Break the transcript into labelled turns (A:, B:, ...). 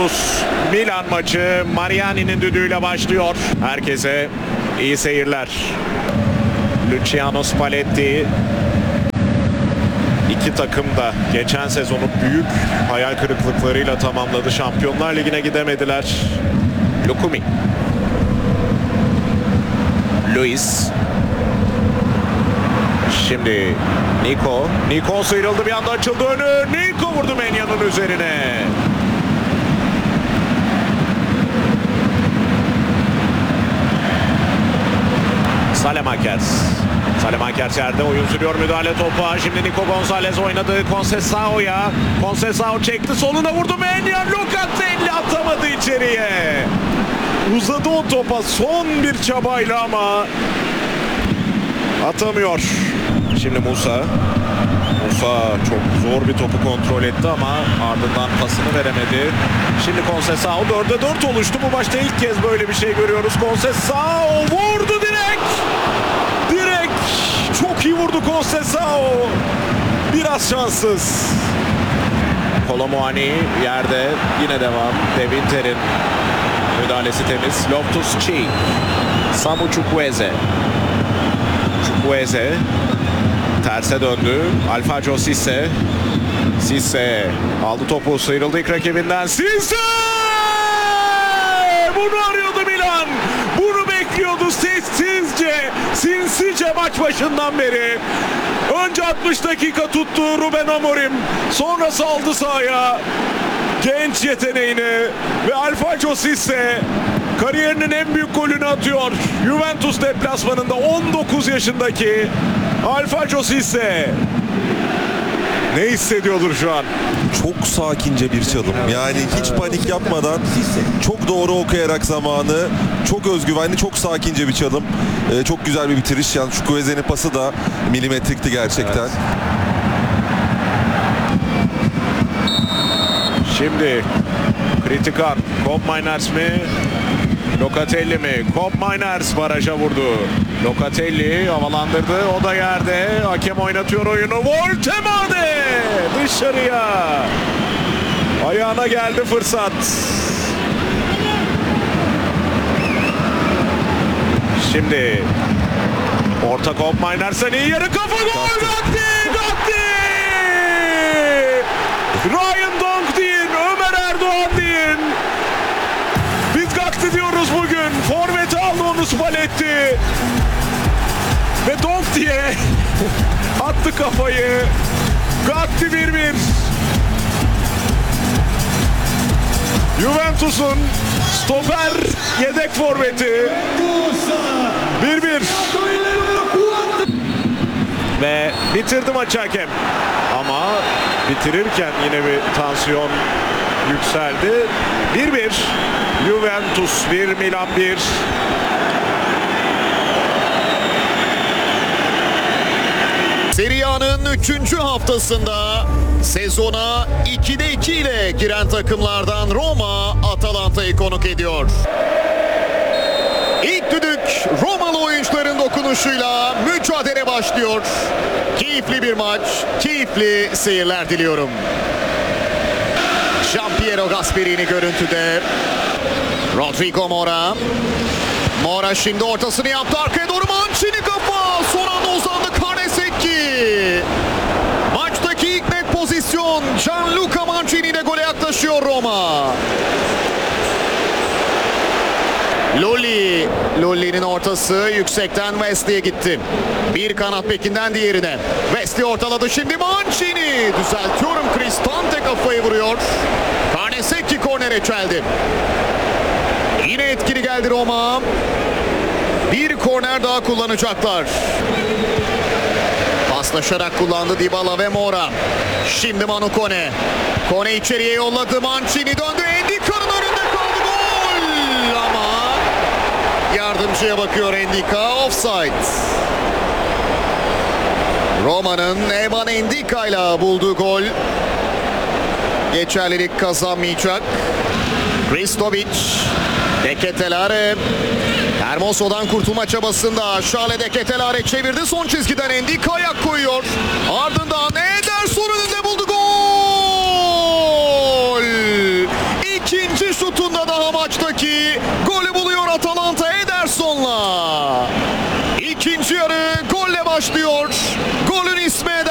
A: Juventus Milan maçı Mariani'nin düdüğüyle başlıyor. Herkese iyi seyirler. Luciano Spalletti. İki takım da geçen sezonu büyük hayal kırıklıklarıyla tamamladı. Şampiyonlar Ligi'ne gidemediler. Lukumi. Luis. Şimdi Nico. Nico sıyrıldı, bir anda açıldı önü. Nico vurdu Menya'nın üzerine. Salemakers. Salemakers yerde, oyun sürüyor, müdahale topa. Şimdi Nico Gonzalez oynadı Conceição'ya. Conceição çekti, soluna vurdu Menya. Locatelli atamadı içeriye. Uzadı o topa son bir çabayla ama atamıyor. Şimdi Musa. Musa çok zor bir topu kontrol etti ama ardından pasını veremedi. Şimdi Conceição 4'e 4 oluştu. Bu maçta ilk kez böyle bir şey görüyoruz. Conceição vurdu direkt. Direkt çok iyi vurdu Conceição. Biraz şanssız. Kolomuani yerde, yine devam. De Winter'in müdahalesi temiz. Loftus-Cheek. Samu Chukwueze. Chukwueze terse döndü. Alfredo Cisse. Cisse aldı topu, sıyrıldı ilk rakibinden. Cisse! Bunu arıyordu Milan. Bunu bekliyordu sessizce, sinsice maç başından beri. Önce 60 dakika tuttu Ruben Amorim. Sonra saldı sahaya genç yeteneğini ve Alfredo Cisse kariyerinin en büyük golünü atıyor. Juventus deplasmanında 19 yaşındaki Alfredo Cisse. Ne hissediyordur şu an?
B: Çok sakince bir çalım. Yani hiç panik yapmadan, çok doğru okuyarak zamanı, çok özgüvenli, çok sakince bir çalım. Çok güzel bir bitiriş. Yani Chukwueze'nin pası da milimetrikti gerçekten. Evet.
A: Şimdi kritik an. Koopmeiners mi? Locatelli mi? Koopmeiners baraja vurdu. Locatelli havalandırdı. O da yerde. Hakem oynatıyor oyunu. Voltemade dışarıya. Ayağına geldi fırsat. Şimdi orta Koopmeiners'ın iyi yarı kafa gol. Gatti! Gatti! Ryan Donk deyin. Ömer Erdoğan deyin. Biz Gatti diyoruz bugün. Forveti aldı onu Spalletti. Ve Donk diye attı kafayı. Gatti 1-1. Juventus'un stoper yedek forveti. 1-1. Ve bitirdi maçı hakem. Ama bitirirken yine bir tansiyon yükseldi. 1-1. Juventus 1, Milan 1.
C: Serie A'nın 3. haftasında sezona 2'de 2 ile giren takımlardan Roma, Atalanta'yı konuk ediyor. İlk düdük Romalı oyuncuların dokunuşuyla mücadele başlıyor. Keyifli bir maç, keyifli seyirler diliyorum. Gianpiero Gasperini görüntüde. Rodrigo Mora. Mora şimdi ortasını yaptı. Arkaya doğru Mancini kafa. Son anda uzandı Karnesecki. Maçtaki ilk net pozisyon. Gianluca Mancini ile gole yaklaşıyor Roma. Lulli'nin ortası yüksekten Wesley'e gitti. Bir kanat bekinden diğerine. Wesley ortaladı şimdi Mancini. Düzeltiyorum, Cristante kafayı vuruyor. Karnesecki kornere çeldi. Yine etkili geldi Roma. Bir korner daha kullanacaklar. Paslaşarak kullandı Dybala ve Mora. Şimdi Manu Kone. Kone içeriye yolladı. Mancini döndü. Endica'nın önünde kaldı. Gol! Ama yardımcıya bakıyor Endika. Offside. Roma'nın Evan Endika ile bulduğu gol geçerlilik kazanmayacak. Hristovic. De Ketelare. Hermoso'dan kurtulma çabasında Charles De Ketelare çevirdi. Son çizgiden Endika ayak koyuyor. Ardından Ederson önünde buldu. Gol! İkinci maçtaki golü buluyor Atalanta Ederson'la. İkinci yarı golle başlıyor. Golün ismi